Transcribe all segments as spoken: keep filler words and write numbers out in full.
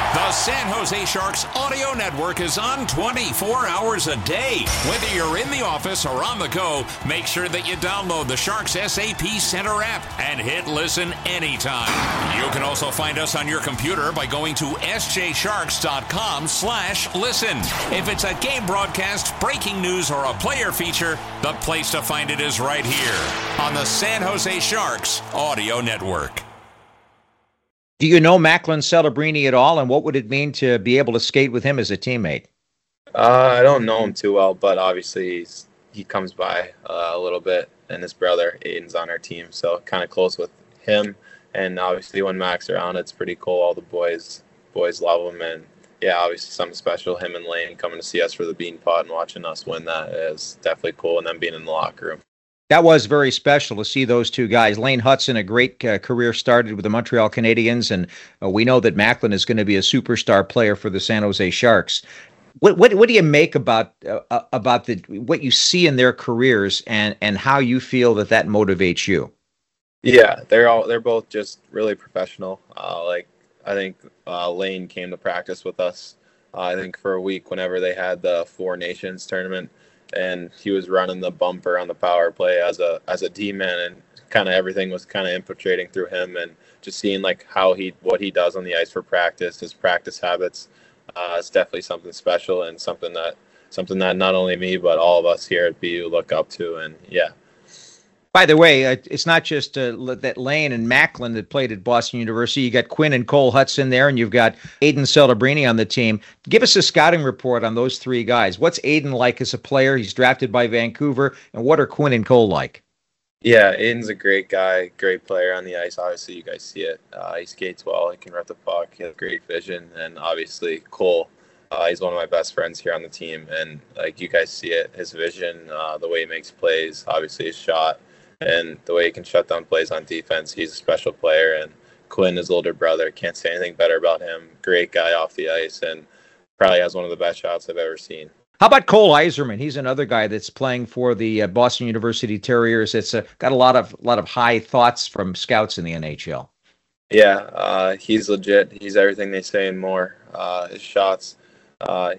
The San Jose Sharks audio network is on twenty-four hours a day. Whether you're in the office or on the go, make sure that you download the Sharks S A P Center app and hit listen anytime. You can also find us on your computer by going to sjsharks.com slash listen. If it's a game broadcast, breaking news, or a player feature, the place to find it is right here on the San Jose Sharks audio network. Do you know Macklin Celebrini at all, and what would it mean to be able to skate with him as a teammate? Uh, I don't know him too well, but obviously he's, he comes by uh, a little bit, and his brother Aiden's on our team, so kind of close with him. And obviously when Mac's around, it's pretty cool. All the boys boys love him, and yeah, obviously something special. Him and Lane coming to see us for the Bean Pod and watching us win that is definitely cool, and then being in the locker room. That was very special to see those two guys. Lane Hutson, a great uh, career started with the Montreal Canadiens, and uh, we know that Macklin is going to be a superstar player for the San Jose Sharks. What what, what do you make about uh, about the what you see in their careers, and, and how you feel that that motivates you? Yeah, they're all they're both just really professional. Uh, like I think uh, Lane came to practice with us. Uh, I think for a week whenever they had the Four Nations tournament. And he was running the bumper on the power play as a as a D-man, and kind of everything was kind of infiltrating through him, and just seeing like how he what he does on the ice for practice, his practice habits. Uh, it's definitely something special, and something that something that not only me but all of us here at B U look up to. And yeah. By the way, uh, it's not just uh, that Lane and Macklin that played at Boston University. You got Quinn and Cole Hutson there, and you've got Aiden Celebrini on the team. Give us a scouting report on those three guys. What's Aiden like as a player? He's drafted by Vancouver. And what are Quinn and Cole like? Yeah, Aiden's a great guy, great player on the ice. Obviously, you guys see it. Uh, he skates well. He can rip the puck. He has great vision. And obviously, Cole, uh, he's one of my best friends here on the team. And like you guys see it, his vision, uh, the way he makes plays, obviously his shot. And the way he can shut down plays on defense, he's a special player. And Quinn, his older brother, can't say anything better about him. Great guy off the ice, and probably has one of the best shots I've ever seen. How about Cole Eiserman? He's another guy that's playing for the uh, Boston University Terriers. It's uh, got a lot of lot of high thoughts from scouts in the N H L. Yeah, uh, he's legit. He's everything they say and more. Uh, his shots, uh,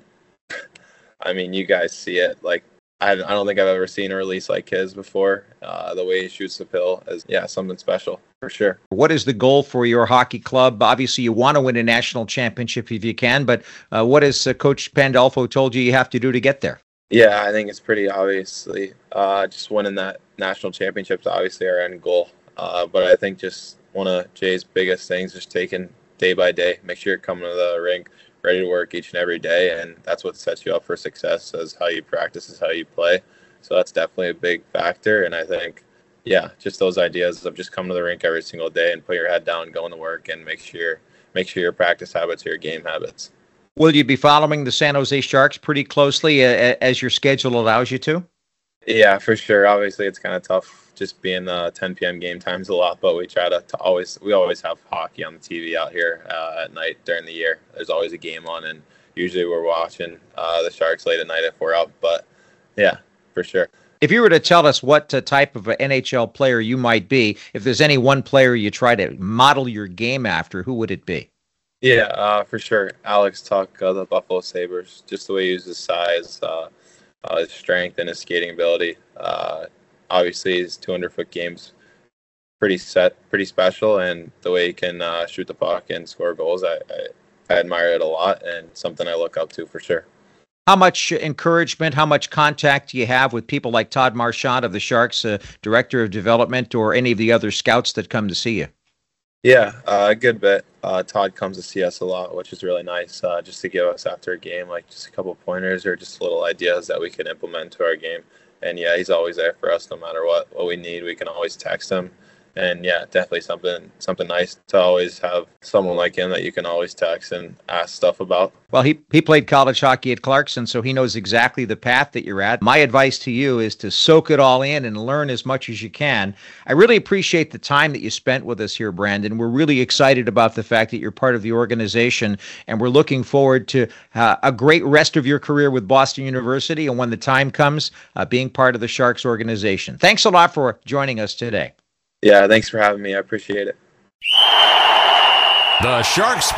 I mean, you guys see it. Like, I, I don't think I've ever seen a release like his before. Uh, the way he shoots the pill is, yeah, something special for sure. What is the goal for your hockey club? Obviously, you want to win a national championship if you can, but uh, what has uh, Coach Pandolfo told you you have to do to get there? Yeah, I think it's pretty obviously uh, just winning that national championship is obviously our end goal. Uh, but I think just one of Jay's biggest things is taking day by day. Make sure you're coming to the rink ready to work each and every day, and that's what sets you up for success, is how you practice, is how you play. So that's definitely a big factor. And I think, yeah, just those ideas of just coming to the rink every single day and put your head down, going to work, and make sure make sure your practice habits are your game habits. Will you be following the San Jose Sharks pretty closely uh, as your schedule allows you to? Yeah, for sure. Obviously, it's kind of tough just being uh, ten p.m. game times a lot, but we try to, to always we always have hockey on the T V out here uh, at night during the year. There's always a game on, and usually we're watching uh, the Sharks late at night if we're up. But yeah, for sure. If you were to tell us what uh, type of an N H L player you might be, if there's any one player you try to model your game after, who would it be? Yeah, uh, for sure. Alex Tuch, uh, the Buffalo Sabres, just the way he uses his size, uh, uh, his strength, and his skating ability. Uh, obviously, his two hundred foot game's pretty set, pretty special, and the way he can uh, shoot the puck and score goals, I, I, I admire it a lot, and something I look up to for sure. How much encouragement, how much contact do you have with people like Todd Marchand of the Sharks, uh, Director of Development, or any of the other scouts that come to see you? Yeah, uh, a good bit. Uh, Todd comes to see us a lot, which is really nice, uh, just to give us after a game, like just a couple pointers or just little ideas that we can implement to our game. And yeah, he's always there for us no matter what, what we need. We can always text him. And yeah, definitely something something nice to always have someone like him that you can always text and ask stuff about. Well, he he played college hockey at Clarkson, so he knows exactly the path that you're at. My advice to you is to soak it all in and learn as much as you can. I really appreciate the time that you spent with us here, Brandon. We're really excited about the fact that you're part of the organization, and we're looking forward to uh, a great rest of your career with Boston University, and when the time comes, uh, being part of the Sharks organization. Thanks a lot for joining us today. Yeah, thanks for having me. I appreciate it. The Sharks